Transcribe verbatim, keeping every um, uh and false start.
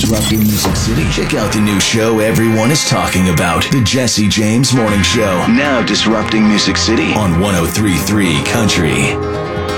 Disrupting Music City. Check out the new show everyone is talking about, The Jesse James Morning Show. Now disrupting Music City on one oh three point three Country.